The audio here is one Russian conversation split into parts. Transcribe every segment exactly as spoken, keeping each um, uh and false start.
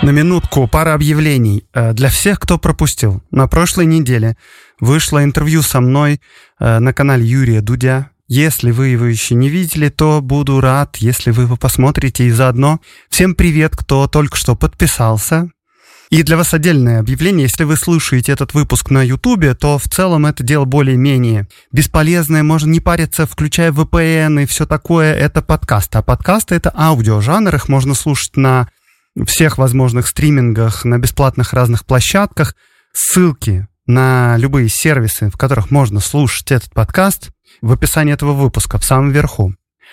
На минутку, пара объявлений. Для всех, кто пропустил. На прошлой неделе вышло интервью со мной на канале Юрия Дудя. Если вы его еще не видели, то буду рад, если вы его посмотрите. И заодно всем привет, кто только что подписался. И для вас отдельное объявление. Если вы слушаете этот выпуск на Ютубе, то в целом это дело более-менее бесполезное. Можно не париться, включая ви пи эн и все такое. Это подкаст. А подкасты — это аудиожанр. Их можно слушать на всех возможных стримингах, на бесплатных разных площадках. Ссылки на любые сервисы, в которых можно слушать этот подкаст, в описании этого выпуска, в самом верху.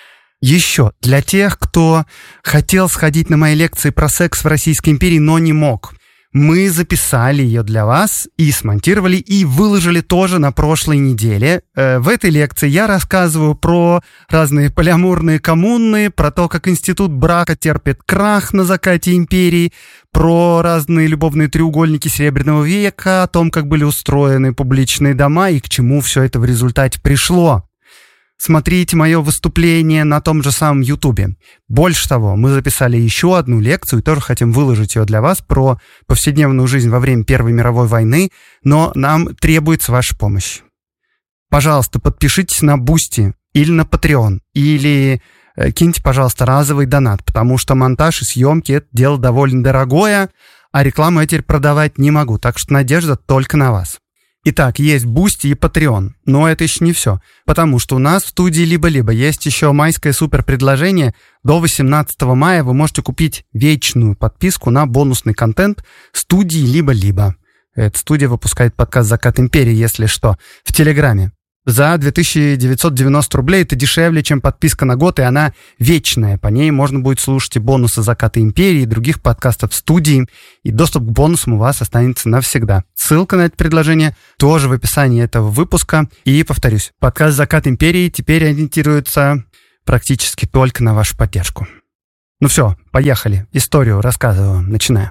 Еще для тех, кто хотел сходить на мои лекции про секс в Российской империи, но не мог. Мы записали ее для вас и смонтировали, и выложили тоже на прошлой неделе. В этой лекции я рассказываю про разные полиаморные коммуны, про то, как институт брака терпит крах на закате империи, про разные любовные треугольники Серебряного века, о том, как были устроены публичные дома и к чему все это в результате пришло. Смотрите мое выступление на том же самом Ютубе. Больше того, мы записали еще одну лекцию и тоже хотим выложить ее для вас про повседневную жизнь во время Первой мировой войны, но нам требуется ваша помощь. Пожалуйста, подпишитесь на Boosty или на Patreon, или киньте, пожалуйста, разовый донат, потому что монтаж и съемки — это дело довольно дорогое, а рекламу я теперь продавать не могу, так что надежда только на вас. Итак, есть Boosty и Patreon, но это еще не все, потому что у нас в студии «Либо-либо» есть еще майское суперпредложение. До восемнадцатого мая вы можете купить вечную подписку на бонусный контент студии «Либо-либо». Эта студия выпускает подкаст «Закат империи», если что, в Телеграме. За две тысячи девятьсот девяносто рублей это дешевле, чем подписка на год, и она вечная. По ней можно будет слушать и бонусы «Заката империи», и других подкастов студии, и доступ к бонусам у вас останется навсегда. Ссылка на это предложение тоже в описании этого выпуска. И, повторюсь, подкаст «Закат империи» теперь ориентируется практически только на вашу поддержку. Ну все, поехали. Историю рассказываю. Начинаю.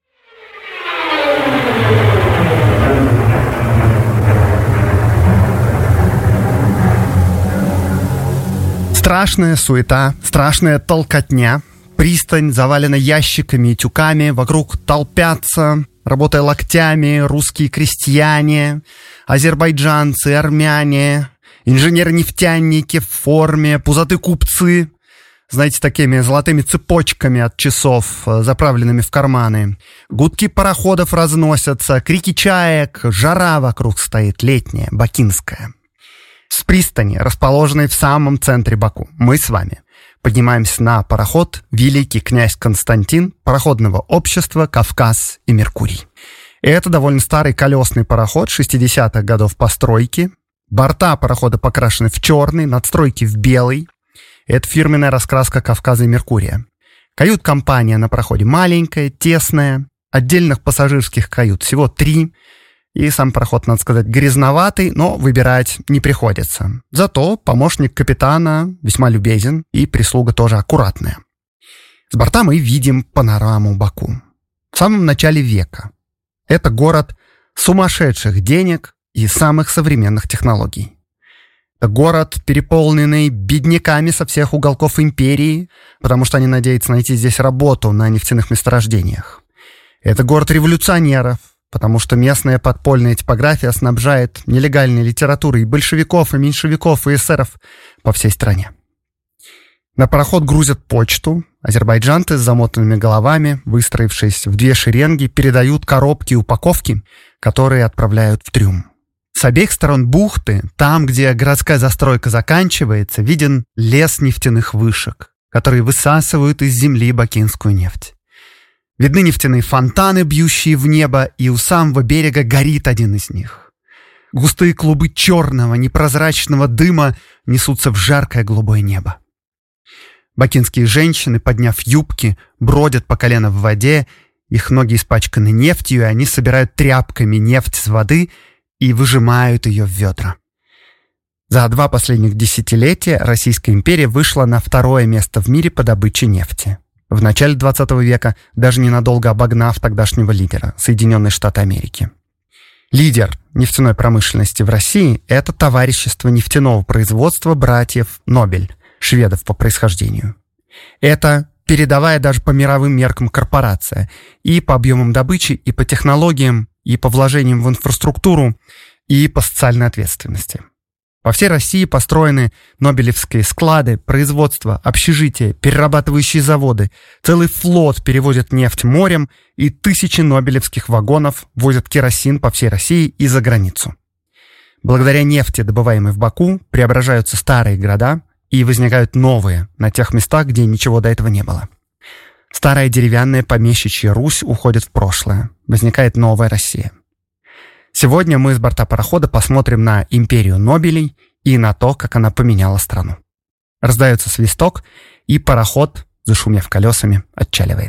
Страшная суета, страшная толкотня. Пристань завалена ящиками и тюками. Вокруг толпятся, работая локтями, русские крестьяне, азербайджанцы, армяне, инженеры-нефтяники в форме, пузатые купцы, знаете, такими золотыми цепочками от часов, заправленными в карманы. Гудки пароходов разносятся, крики чаек, жара вокруг стоит летняя, бакинская. С пристани, расположенной в самом центре Баку, мы с вами поднимаемся на пароход «Великий князь Константин» пароходного общества «Кавказ и Меркурий». Это довольно старый колесный пароход шестидесятых годов постройки. Борта парохода покрашены в черный, надстройки в белый. Это фирменная раскраска «Кавказа и Меркурия». Кают-компания на пароходе маленькая, тесная. Отдельных пассажирских кают всего три. И сам пароход, надо сказать, грязноватый, но выбирать не приходится. Зато помощник капитана весьма любезен, и прислуга тоже аккуратная. С борта мы видим панораму Баку. В самом начале века. Это город сумасшедших денег и самых современных технологий. Это город, переполненный бедняками со всех уголков империи, потому что они надеются найти здесь работу на нефтяных месторождениях. Это город революционеров, потому что местная подпольная типография снабжает нелегальной литературой и большевиков, и меньшевиков, и эсеров по всей стране. На пароход грузят почту. Азербайджанцы с замотанными головами, выстроившись в две шеренги, передают коробки и упаковки, которые отправляют в трюм. С обеих сторон бухты, там, где городская застройка заканчивается, виден лес нефтяных вышек, которые высасывают из земли бакинскую нефть. Видны нефтяные фонтаны, бьющие в небо, и у самого берега горит один из них. Густые клубы черного, непрозрачного дыма несутся в жаркое голубое небо. Бакинские женщины, подняв юбки, бродят по колено в воде, их ноги испачканы нефтью, и они собирают тряпками нефть с воды и выжимают ее в ведра. За два последних десятилетия Российская империя вышла на второе место в мире по добыче нефти. В начале двадцатого века, даже ненадолго обогнав тогдашнего лидера – Соединенные Штаты Америки. Лидер нефтяной промышленности в России – это товарищество нефтяного производства братьев Нобель, шведов по происхождению. Это передовая даже по мировым меркам корпорация. И по объемам добычи, и по технологиям, и по вложениям в инфраструктуру, и по социальной ответственности. По всей России построены нобелевские склады, производства, общежития, перерабатывающие заводы. Целый флот перевозит нефть морем, и тысячи нобелевских вагонов возят керосин по всей России и за границу. Благодаря нефти, добываемой в Баку, преображаются старые города и возникают новые на тех местах, где ничего до этого не было. Старая деревянная помещичья Русь уходит в прошлое. Возникает новая Россия. Сегодня мы с борта парохода посмотрим на империю Нобелей и на то, как она поменяла страну. Раздается свисток, и пароход, зашумев колесами, отчаливает.